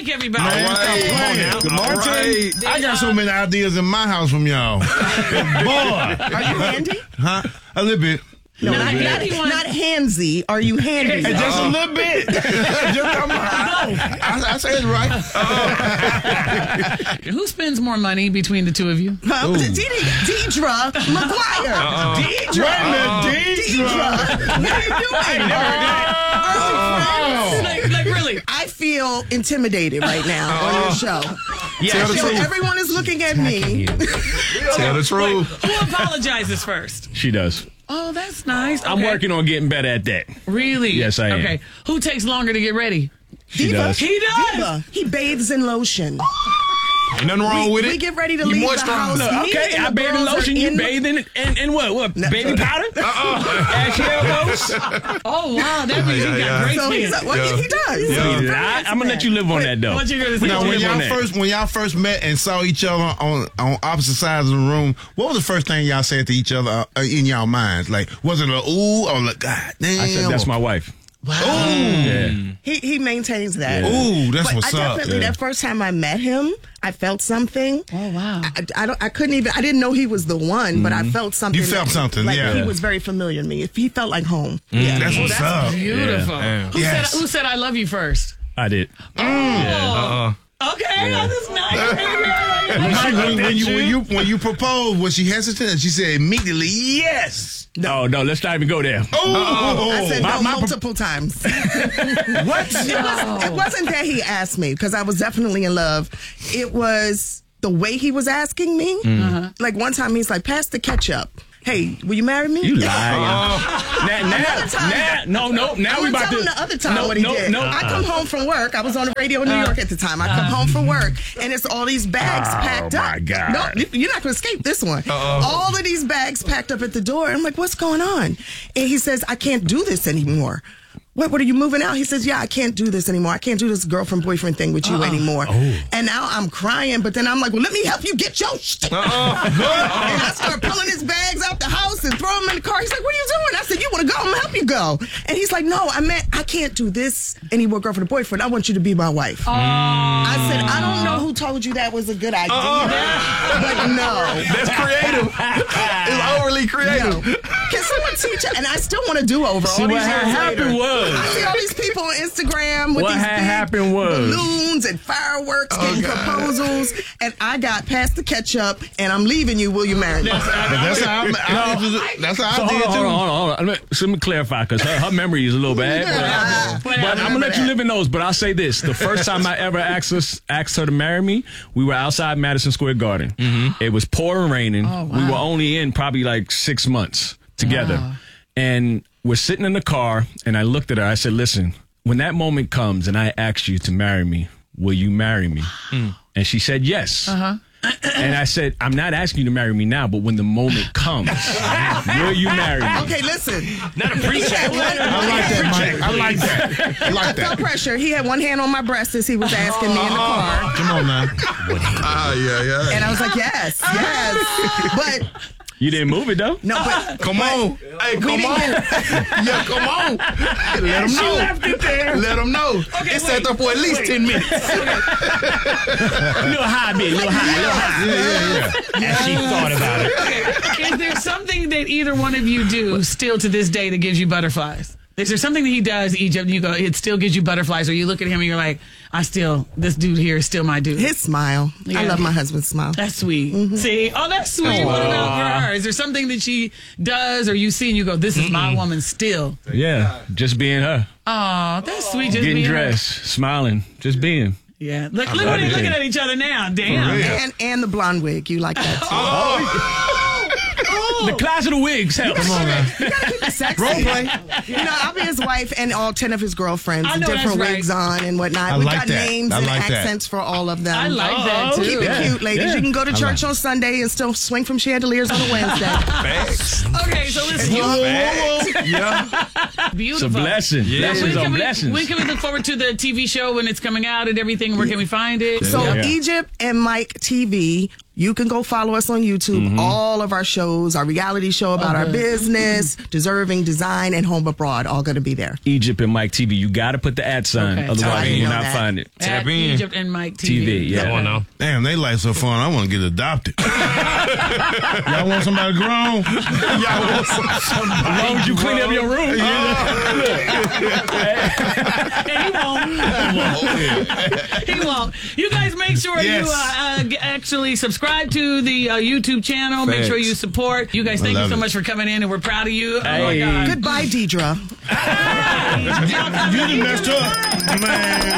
week, everybody. Man, All right. stop playing. Good morning. All right. I got so many ideas in my house from y'all. Boy. Are you handy? Huh? A little bit. No, Not handsy. Are you handy? Hey, just a little bit. Just come on. I said it right. Who spends more money between the two of you? Deidre McGuire. Wait a minute, Deidre. What are you doing? Like really? I feel intimidated right now on your show. Tell the So truth. everyone is looking at me. Tell the truth. Who apologizes first? She does. Oh, that's nice. I'm Okay. working on getting better at that. Really? Yes, I am. Okay. Who takes longer to get ready? She does. He does. Diva. He bathes in lotion. Ain't nothing wrong with it. We get ready to You leave the moisturize. house. Look, Me Okay, and I the bathe in girls lotion. are You in- bathe in what? What? Baby powder? Ashy elbows? Oh, wow. That means you got great So skin. he does. I'm gonna let you live on that though. What you gonna say? Now, Live on that. when y'all first met and saw each other on opposite sides of the room, what was the first thing y'all said to each other in y'all minds? Like, was it a ooh or like, God damn? I said that's my wife. Ooh. Yeah. He maintains that. Ooh, that's But what's up. definitely, that first time I met him, I felt something. Oh, wow. I couldn't even. I didn't know he was the one, but I felt something. You felt something, like yeah. He was very familiar to me. He felt like home. That's what's up. Beautiful. Yeah. Who, Yes. said, who said I love you first? I did. Okay, that's nice. When you proposed, was she hesitant? She said immediately, yes. No, let's not even go there. I said no my- multiple times. What? It wasn't that he asked me because I was definitely in love. It was the way he was asking me. Like one time he's like, "Pass the ketchup." Hey, will you marry me? You lying. No, now I'm we about telling to. the other time what he did. I come home from work. I was on the radio in New York at the time. I come home from work, and it's all these bags packed up. my God. No, you're not going to escape this one. All of these bags packed up at the door. I'm like, what's going on? And he says, I can't do this anymore. What are you moving out? He says, yeah, I can't do this anymore. I can't do this girlfriend-boyfriend thing with you anymore. And now I'm crying, but then I'm like, well, let me help you get your shit. And I start pulling his bags out the house and throw them in the car. He's like, what are you doing? I said, you want to go? I'm going to help you go. And he's like, no, I can't do this anymore, girlfriend or boyfriend. I want you to be my wife. I said, I don't know who told you that was a good idea, but no. That's creative. It's overly creative. No. Can someone teach it? And I still want to do over all what these had years happened later. was- I see all these people on Instagram with What these had big happened was- balloons and fireworks getting proposals, and I got past the ketchup, and I'm leaving you. Will you marry me? That's how that's how So I did too. hold on. Let me clarify because her memory is a little bad. But I'm gonna let you live in those. But I'll say this: the first time I ever asked her to marry me, we were outside Madison Square Garden. It was pouring raining. We were only in probably like 6 months together, and we're sitting in the car. And I looked at her. I said, "Listen, when that moment comes, and I ask you to marry me, will you marry me?" And she said yes. And I said, I'm not asking you to marry me now, but when the moment comes, will you marry me? Okay, listen. Not a pre-check. I like that, Mike. I like that. I like No that. pressure. He had one hand on my breast as he was asking me in the car. Come on now. Yeah. And I was like, yes. But You didn't move it though. no, but Come on. Hey, come on. Yeah, come on. Let them know. left it there. Let them know. It's set up for at least 10 minutes. Little high bit, little high. And she thought about it. Is there something that either one of you do still to this day that gives you butterflies? Is there something that he does, Egypt, and you go, it still gives you butterflies, or you look at him and you're like, this dude here is still my dude? his smile. Yeah. I love my husband's smile. That's sweet. See? Oh, that's sweet. What about for her? Is there something that she does or you see and you go, this is my woman still? Yeah, just being her, Oh, that's sweet. Just getting being her. dressed, smiling, just being. Yeah. Look what they're looking at each other now. Damn. And the blonde wig. You like that too. The closet of wigs helps. Come on now. You gotta keep it sexy. Role play. I'll be his wife and all 10 of his girlfriends I with know different that's right. wigs on and whatnot. I We like got that. names I and like that. accents for all of them. I like that too. Keep it cute, ladies. Yeah. You can go to church on Sunday and still swing from chandeliers on a Wednesday. Facts. Okay, so listen. Yeah. It's a Beautiful. blessing. Yeah. Blessings on When blessings. can we look forward to the TV show when it's coming out and everything? Where can we find it? So Yeah. Egypt and Mike TV, you can go follow us on YouTube. All of our shows, our reality show about our business, Deserving Design, and Home Abroad, all going to be there. Egypt and Mike TV. You got to put the @ sign, Okay. otherwise you will not that. find it. At Egypt and Mike TV. Yeah. Come on now. Damn, they like so fun. I want to get adopted. Y'all want somebody grown? Y'all want somebody As long as you clean up your room. And he won't. You guys make sure you actually subscribe to the YouTube channel. Make sure you support. You guys, thank you so much for coming in, and we're proud of you. Oh my God. Goodbye, Deidre. You done messed up, man.